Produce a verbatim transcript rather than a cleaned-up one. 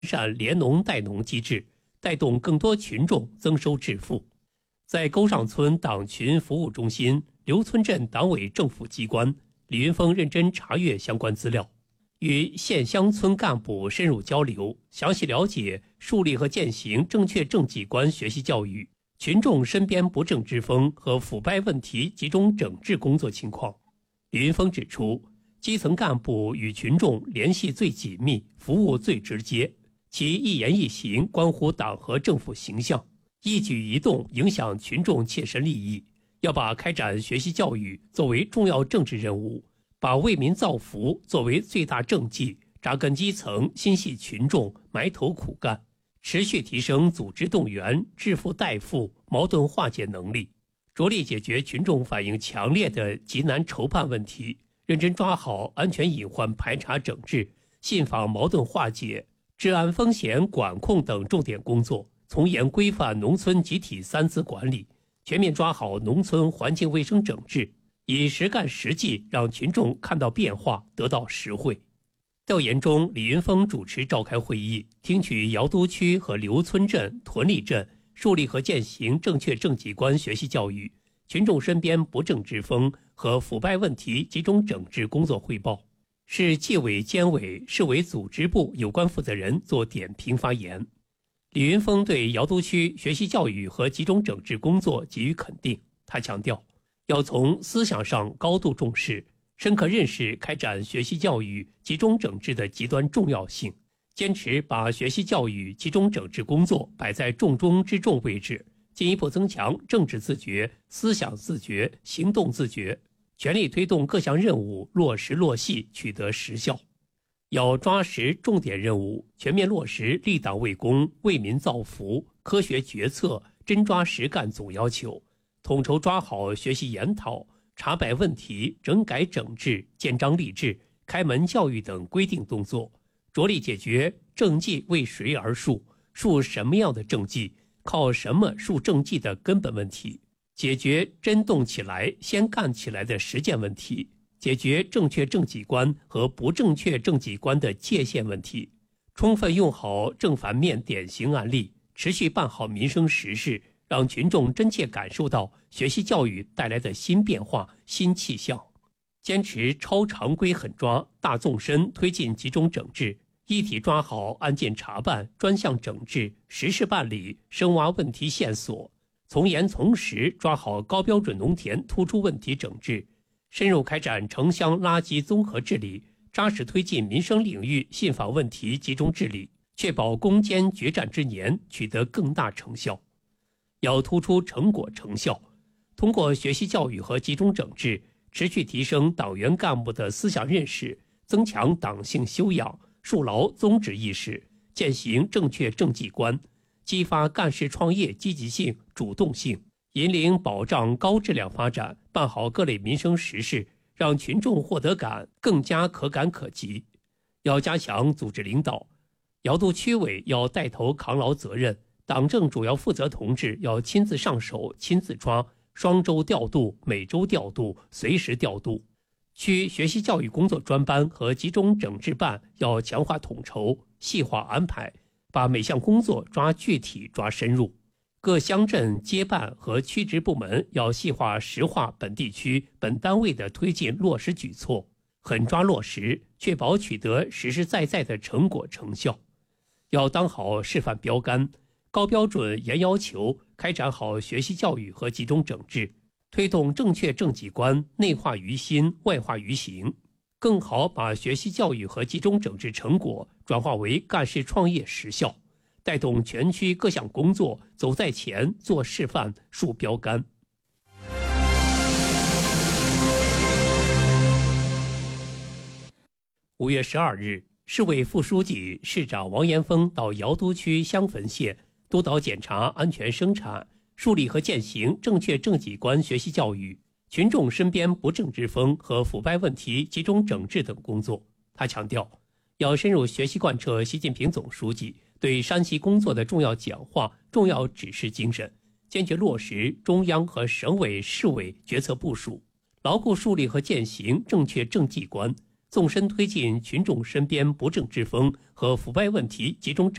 善联农带农机制，带动更多群众增收致富。在沟上村党群服务中心、刘村镇党委政府机关，李云峰认真查阅相关资料，与县乡村干部深入交流，详细了解树立和践行正确政绩观学习教育、群众身边不正之风和腐败问题集中整治工作情况。李云峰指出，基层干部与群众联系最紧密，服务最直接，其一言一行关乎党和政府形象，一举一动影响群众切身利益。要把开展学习教育作为重要政治任务，把为民造福作为最大政绩，扎根基层，心系群众，埋头苦干，持续提升组织动员、致富代富、矛盾化解能力，着力解决群众反映强烈的急难筹办问题，认真抓好安全隐患排查整治、信访矛盾化解、治安风险管控等重点工作，从严规范农村集体三资管理，全面抓好农村环境卫生整治，以实干实际让群众看到变化，得到实惠。调研中，李云峰主持召开会议，听取瑶都区和刘村镇、屯里镇树立和践行正确政绩观学习教育、群众身边不正之风和腐败问题集中整治工作汇报，市纪委监委、市委组织部有关负责人做点评发言。李云峰对瑶都区学习教育和集中整治工作给予肯定，他强调，要从思想上高度重视，深刻认识开展学习教育集中整治的极端重要性，坚持把学习教育集中整治工作摆在重中之重位置，进一步增强政治自觉、思想自觉、行动自觉，全力推动各项任务落实落细，取得实效。要抓实重点任务，全面落实立党为公、为民造福、科学决策、真抓实干总要求，统筹抓好学习研讨、查摆问题、整改整治、建章立制、开门教育等规定动作，着力解决政绩为谁而树、树什么样的政绩、靠什么树政绩的根本问题，解决真动起来、先干起来的实践问题，解决正确政绩观和不正确政绩观的界限问题，充分用好正反面典型案例，持续办好民生实事，让群众真切感受到学习教育带来的新变化、新气象。坚持超常规狠抓、大纵深推进集中整治，一体抓好案件查办、专项整治、实事办理，深挖问题线索，从严从实抓好高标准农田突出问题整治，深入开展城乡垃圾综合治理，扎实推进民生领域信访问题集中治理，确保攻坚决战之年取得更大成效。要突出成果成效，通过学习教育和集中整治，持续提升党员干部的思想认识，增强党性修养，树牢宗旨意识，践行正确政绩观，激发干事创业积极性、主动性，引领保障高质量发展，办好各类民生实事，让群众获得感更加可感可及。要加强组织领导，瑶都区委要带头扛牢责任，党政主要负责同志要亲自上手、亲自抓，双周调度、每周调度、随时调度。区学习教育工作专班和集中整治办要强化统筹、细化安排，把每项工作抓具体、抓深入。各乡镇街办和区直部门要细化实化本地区、本单位的推进落实举措，狠抓落实，确保取得实实在在的成果成效。要当好示范标杆，高标准严要求，开展好学习教育和集中整治，推动正确政绩观内化于心、外化于行，更好把学习教育和集中整治成果转化为干事创业实效，带动全区各项工作走在前、做示范、树标杆。五月十二日，市委副书记、市长王延峰到瑶都区襄汾县督导检查安全生产，树立和践行正确政绩观学习教育、群众身边不正之风和腐败问题集中整治等工作。他强调，要深入学习贯彻习近平总书记对山西工作的重要讲话、重要指示精神，坚决落实中央和省委、市委决策部署，牢固树立和践行正确政绩观， 纵深推进群众身边不正之风和腐败问题集中整